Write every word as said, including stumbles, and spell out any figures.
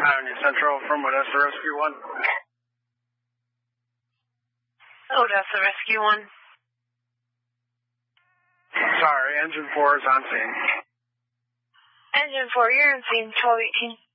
County Central from Odessa Rescue one. Odessa Rescue one. Sorry, engine four is on scene. Engine four, you're on scene, twelve eighteen.